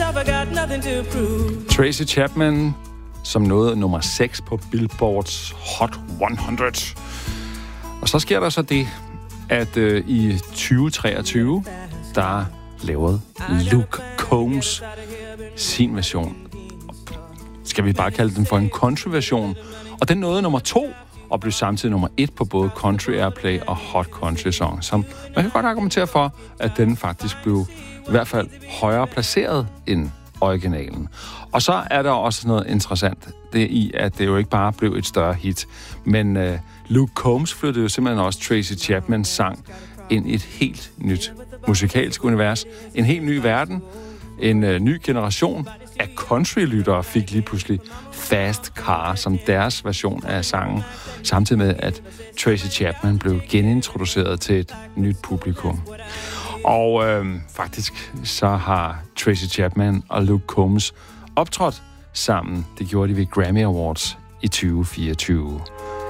Tracy Chapman, som nåede nummer 6 på Billboards Hot 100. Og så sker der så det, at i 2023, der lavede Luke Combs sin version. Skal vi bare kalde den for en country-version. Og den nåede nummer 2 og blev samtidig nummer 1 på både Country Airplay og Hot Country Song. Så man kan godt argumentere for, at den faktisk blev i hvert fald højere placeret end originalen. Og så er der også noget interessant det i, at det jo ikke bare blev et større hit, men Luke Combs flyttede jo simpelthen også Tracy Chapmans sang ind i et helt nyt musikalsk univers, en helt ny verden, en ny generation af countrylyttere fik lige pludselig Fast Car som deres version af sangen, samtidig med, at Tracy Chapman blev genintroduceret til et nyt publikum. Og faktisk så har Tracy Chapman og Luke Combs optrådt sammen. Det gjorde de ved Grammy Awards i 2024.